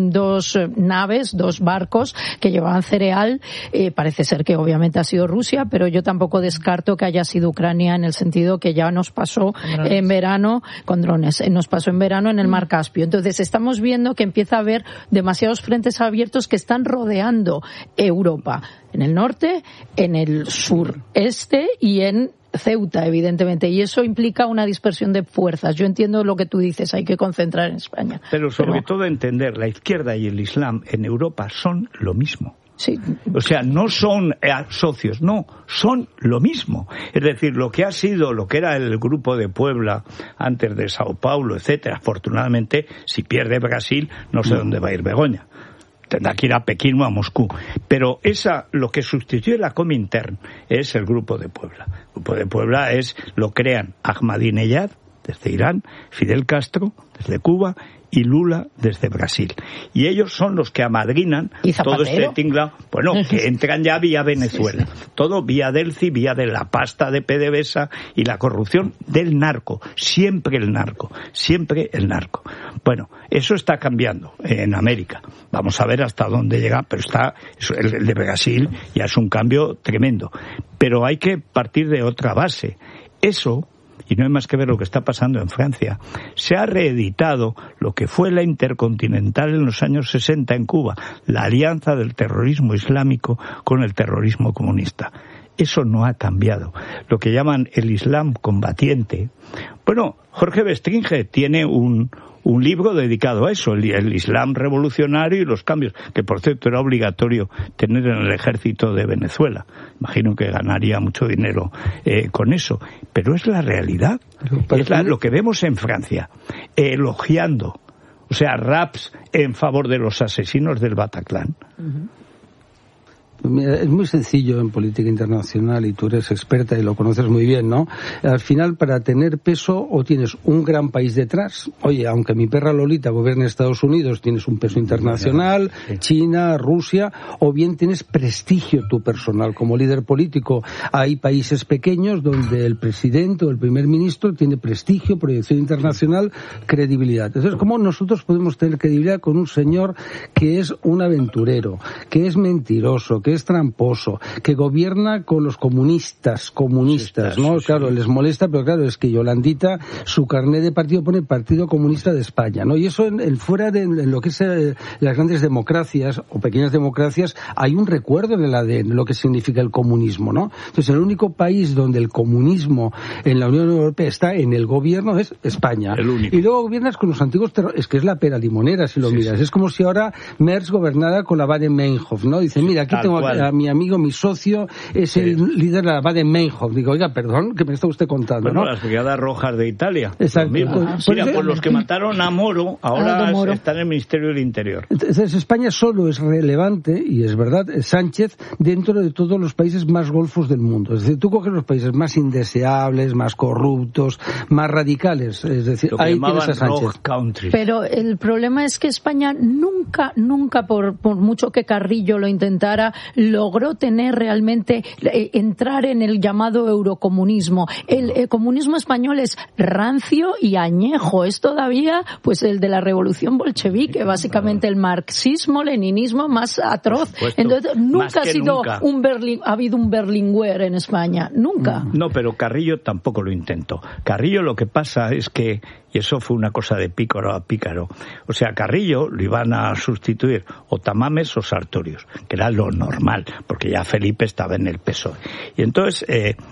naves, dos barcos que llevaban cereal. Parece ser que obviamente ha sido Rusia, pero yo tampoco descarto que haya sido Ucrania en el sentido que ya nos pasó en verano con drones. Nos pasó en verano en el Mar Caspio. Entonces estamos viendo que empieza a haber demasiados frentes abiertos que están rodeando Europa. En el norte, en el sureste y en Ceuta, evidentemente, y eso implica una dispersión de fuerzas. Yo entiendo lo que tú dices, hay que concentrar en España. Pero sobre todo entender, la izquierda y el Islam en Europa son lo mismo. Sí. O sea, no son socios, no, son lo mismo. Es decir, lo que ha sido, lo que era el Grupo de Puebla antes de Sao Paulo, etcétera. Afortunadamente, si pierde Brasil, no sé dónde va a ir Begoña. Tendrá que ir a Pekín o a Moscú. Pero lo que sustituye la Comintern es el Grupo de Puebla. El Grupo de Puebla lo crean Ahmadinejad, desde Irán, Fidel Castro, desde Cuba, y Lula desde Brasil. Y ellos son los que amadrinan todo este tinglao, bueno, que entran ya vía Venezuela. Todo vía Delcy, vía de la pasta de PDVSA y la corrupción del narco. Siempre el narco. Bueno, eso está cambiando en América. Vamos a ver hasta dónde llega, pero el de Brasil ya es un cambio tremendo. Pero hay que partir de otra base. Eso, y no hay más que ver lo que está pasando en Francia, se ha reeditado lo que fue la Intercontinental en los años 60 en Cuba, la alianza del terrorismo islámico con el terrorismo comunista. Eso no ha cambiado. Lo que llaman el Islam combatiente. Bueno, Jorge Bestringe tiene un libro dedicado a eso, el Islam revolucionario y los cambios, que por cierto era obligatorio tener en el ejército de Venezuela. Imagino que ganaría mucho dinero con eso, pero es la realidad. Es lo que vemos en Francia, elogiando, o sea, raps en favor de los asesinos del Bataclan. Es muy sencillo en política internacional, y tú eres experta y lo conoces muy bien, ¿no? Al final, para tener peso, o tienes un gran país detrás. Oye, aunque mi perra Lolita gobierne Estados Unidos, tienes un peso internacional, China, Rusia, o bien tienes prestigio tú personal como líder político. Hay países pequeños donde el presidente o el primer ministro tiene prestigio, proyección internacional, credibilidad. Entonces, ¿cómo nosotros podemos tener credibilidad con un señor que es un aventurero, que es mentiroso, que es tramposo, que gobierna con los comunistas, ¿no? Claro, les molesta, pero claro, es que Yolandita, su carnet de partido pone Partido Comunista de España, ¿no? Y eso fuera de lo que es las grandes democracias o pequeñas democracias, hay un recuerdo en el ADN, lo que significa el comunismo, ¿no? Entonces, el único país donde el comunismo en la Unión Europea está en el gobierno es España. El único. Y luego gobiernas con los antiguos es que es la pera limonera, si lo miras. Es como si ahora Merz gobernara con la Baden-Meinhof, ¿no? Dice, mira, aquí tengo a mi amigo, mi socio, es el líder de la Baden-Meinhof. Digo, oiga, perdón, ¿qué me está usted contando? Bueno, ¿no? Las Brigadas Rojas de Italia. Exacto. Mira, pues los que mataron a Moro ahora están en el Ministerio del Interior. Entonces, España solo es relevante, y es verdad, Sánchez, dentro de todos los países más golfos del mundo. Es decir, tú coges los países más indeseables, más corruptos, más radicales. Es decir, ahí tienes a Sánchez. Pero el problema es que España nunca, por mucho que Carrillo lo intentara, logró tener realmente, entrar en el llamado eurocomunismo. El comunismo español es rancio y añejo, es todavía pues el de la revolución bolchevique, básicamente el marxismo, leninismo más atroz. Entonces nunca ha habido un Berlinguer en España, nunca. No, pero Carrillo tampoco lo intentó. Carrillo, lo que pasa es que, y eso fue una cosa de pícaro a pícaro, o sea, Carrillo lo iban a sustituir o Tamames o Sartorius, que era lo normal, porque ya Felipe estaba en el PSOE. Y entonces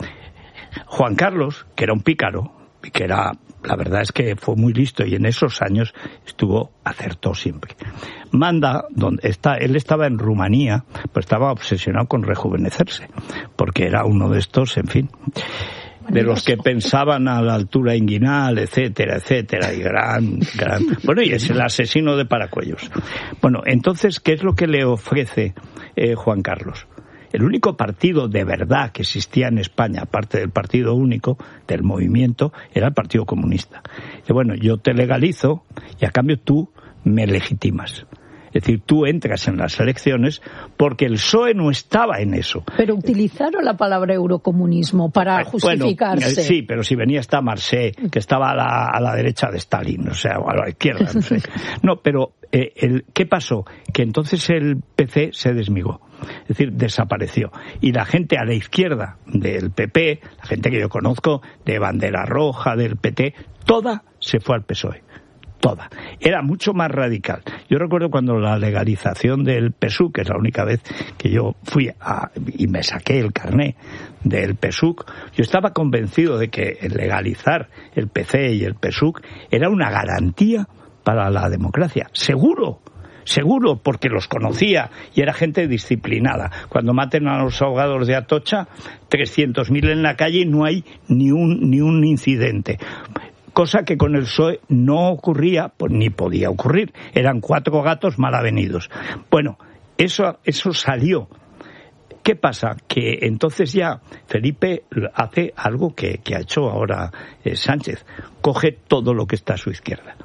Juan Carlos, que era un pícaro, y que era, la verdad es que fue muy listo, y en esos años acertó siempre. Manda, él estaba en Rumanía, pues estaba obsesionado con rejuvenecerse, porque era uno de estos, en fin, de los que pensaban a la altura inguinal, etcétera, y gran. Bueno, y es el asesino de Paracuellos. Bueno, entonces, ¿qué es lo que le ofrece Juan Carlos? El único partido de verdad que existía en España, aparte del partido único, del movimiento, era el Partido Comunista. Y bueno, yo te legalizo y a cambio tú me legitimas. Es decir, tú entras en las elecciones porque el PSOE no estaba en eso. Pero utilizaron la palabra eurocomunismo para justificarse. Bueno, sí, pero si venía hasta Marseille, que estaba a la derecha de Stalin, o sea, o a la izquierda, no sé. No, pero ¿qué pasó? Que entonces el PC se desmigó. Es decir, desapareció. Y la gente a la izquierda del PP, la gente que yo conozco, de Bandera Roja, del PT, toda se fue al PSOE. Toda. Era mucho más radical. Yo recuerdo cuando la legalización del PSUC, que es la única vez que yo fui y me saqué el carné del PSUC, yo estaba convencido de que el legalizar el PC y el PSUC era una garantía para la democracia. Seguro, porque los conocía y era gente disciplinada. Cuando maten a los ahogados de Atocha, 300.000 en la calle y no hay ni un incidente. Cosa que con el PSOE no ocurría, pues ni podía ocurrir. Eran 4 gatos mal avenidos. Bueno, eso salió. ¿Qué pasa? Que entonces ya Felipe hace algo que ha hecho ahora Sánchez. Coge todo lo que está a su izquierda.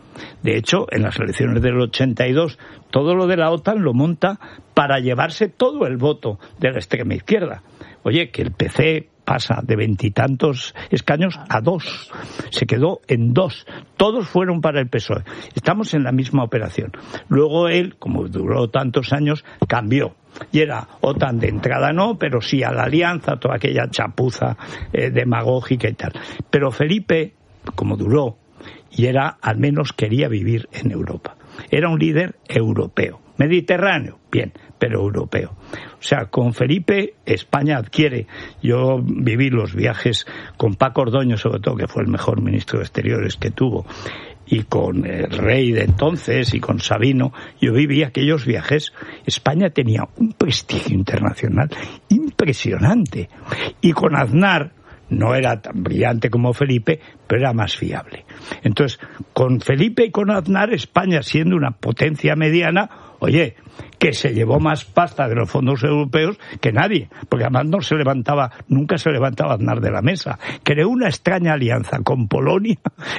De hecho, en las elecciones del 82, todo lo de la OTAN lo monta para llevarse todo el voto de la extrema izquierda. Oye, que el PC pasa de 20 y tantos escaños a 2. Se quedó en 2. Todos fueron para el PSOE. Estamos en la misma operación. Luego él, como duró tantos años, cambió. Y era OTAN de entrada no, pero sí a la alianza, toda aquella chapuza demagógica y tal. Pero Felipe, como duró, y era, al menos quería vivir en Europa. Era un líder europeo. Mediterráneo, bien, pero europeo. O sea, con Felipe España adquiere. Yo viví los viajes con Paco Ordoño, sobre todo, que fue el mejor ministro de Exteriores que tuvo, y con el rey de entonces y con Sabino. Yo viví aquellos viajes. España tenía un prestigio internacional impresionante. Y con Aznar no era tan brillante como Felipe, pero era más fiable. Entonces, con Felipe y con Aznar, España, siendo una potencia mediana, oye, que se llevó más pasta de los fondos europeos que nadie, porque además nunca se levantaba Aznar de la mesa. Creó una extraña alianza con Polonia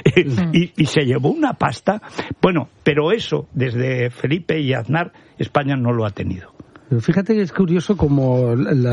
y se llevó una pasta. Bueno, pero eso, desde Felipe y Aznar, España no lo ha tenido. Pero fíjate que es curioso como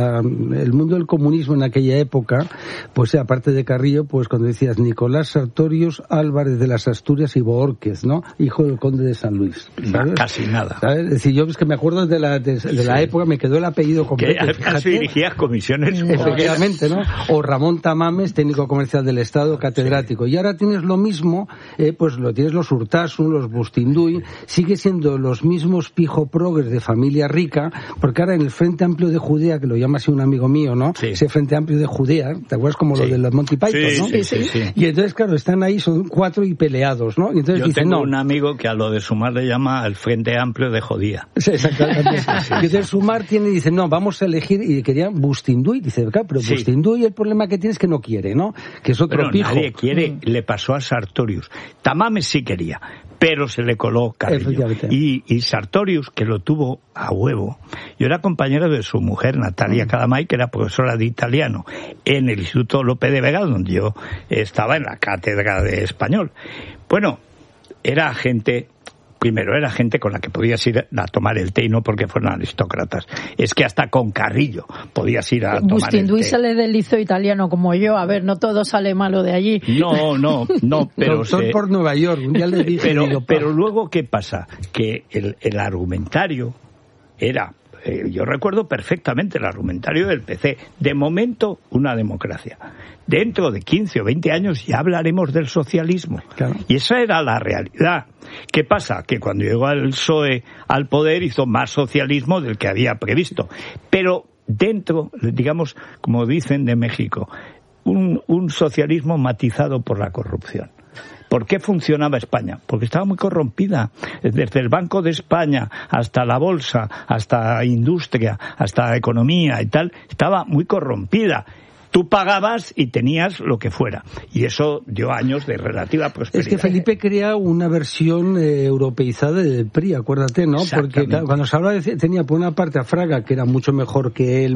el mundo del comunismo en aquella época, pues aparte de Carrillo, pues cuando decías Nicolás Sartorius Álvarez de las Asturias y Bohórquez, ¿no? Hijo del conde de San Luis. ¿Sabes? Casi nada. ¿Sabes? Es decir, yo es que me acuerdo de la época, me quedó el apellido completo. Que casi dirigías comisiones. Efectivamente, ¿no? O Ramón Tamames, técnico comercial del Estado, catedrático. Sí. Y ahora tienes lo mismo, pues lo tienes los Urtasun, los Bustinduy, sigue siendo los mismos pijo progres de familia rica, porque ahora en el Frente Amplio de Judea, que lo llama así un amigo mío, ¿no? Sí. Ese Frente Amplio de Judea, ¿te acuerdas como lo de los Monty Python, no? Sí. Y entonces, claro, están ahí, son 4 y peleados, ¿no? Y entonces yo dicen, tengo un amigo que a lo de Sumar le llama el Frente Amplio de Jodía. Sí, exactamente. Y entonces Sumar dice, no, vamos a elegir, y querían Bustinduy, dice, claro, pero Bustinduy el problema que tiene es que no quiere, ¿no? Que es otro pero pijo. Nadie quiere, le pasó a Sartorius. Tamames sí quería, pero se le coló Carrillo. Y Sartorius, que lo tuvo a huevo. Yo era compañero de su mujer, Natalia Cadamay, que era profesora de italiano en el Instituto Lope de Vega, donde yo estaba en la cátedra de español. Bueno, era gente con la que podías ir a tomar el té y no porque fueran aristócratas. Es que hasta con Carrillo podías ir a tomar el té. Bustinduy sale del liceo italiano como yo. A ver, no todo sale malo de allí. No, pero... Doctor por Nueva York, un día le dije... Pero luego, ¿qué pasa? Que el argumentario era... yo recuerdo perfectamente el argumentario del PC. De momento, una democracia. Dentro de 15 o 20 años ya hablaremos del socialismo. Claro. Y esa era la realidad. ¿Qué pasa? Que cuando llegó el PSOE al poder hizo más socialismo del que había previsto. Pero dentro, digamos, como dicen de México, un socialismo matizado por la corrupción. ¿Por qué funcionaba España? Porque estaba muy corrompida. Desde el Banco de España hasta la bolsa, hasta industria, hasta economía y tal, estaba muy corrompida. Tú pagabas y tenías lo que fuera. Y eso dio años de relativa prosperidad. Es que Felipe crea una versión europeizada del PRI, acuérdate, ¿no? Porque cuando se habla tenía por una parte a Fraga, que era mucho mejor que él,